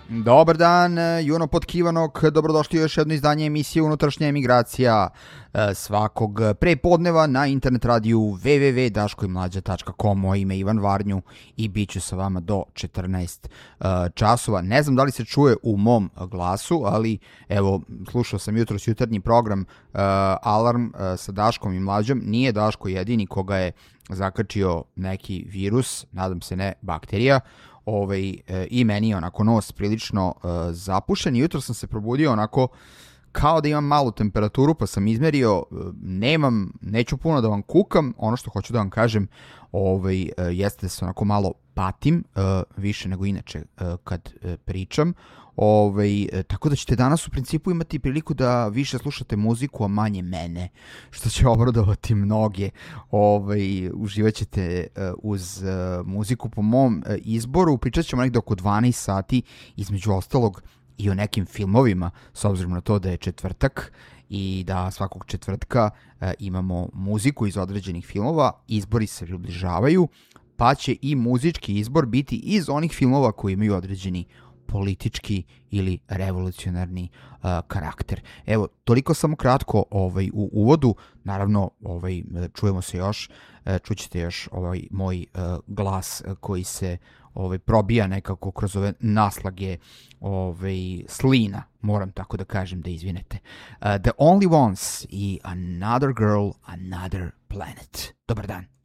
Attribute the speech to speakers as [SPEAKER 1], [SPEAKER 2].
[SPEAKER 1] Dobar dan, Juno Potkivanog, dobrodošli u još jedno izdanje emisije Unutrašnja emigracija svakog prepodneva na internet radiju www.daškoimlađa.com. Moje ime je Ivan Varnju i bit ću sa vama do 14 časova. Ne znam da li se čuje u mom glasu, ali evo, slušao sam jutros jutarnji program Alarm sa Daškom i Mlađom. Nije Daško jedini koga je zakačio neki virus, nadam se ne bakterija. I meni je onako nos prilično zapušen i jutro sam se probudio onako kao da imam malu temperaturu, pa sam izmerio, neću puno da vam kukam, ono što hoću da vam kažem jeste da se onako malo patim, više nego inače kad pričam, tako da ćete danas u principu imati priliku da više slušate muziku, a manje mene, što će obradovati mnoge. Uživat ćete uz muziku po mom izboru, pričat ćemo nekde oko 12 sati, između ostalog i o nekim filmovima, s obzirom na to da je četvrtak i da svakog četvrtka imamo muziku iz određenih filmova, izbori se približavaju, pa će i muzički izbor biti iz onih filmova koji imaju određeni politički ili revolucionarni karakter. Evo, toliko samo kratko u uvodu, naravno čujemo se još, čućete još moj glas koji se probija nekako kroz ove naslage slina, moram tako da kažem, da izvinete. The Only Ones i Another Girl, Another Planet. Dobar dan.